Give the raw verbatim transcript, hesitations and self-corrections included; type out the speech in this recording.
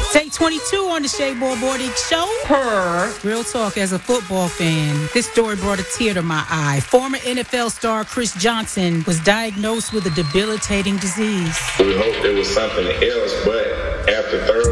Take twenty-two on the Shea Boy Boarding Show. Her. Real talk, as a football fan, this story brought a tear to my eye. Former N F L star Chris Johnson was diagnosed with a debilitating disease. We hoped it was something else, but after third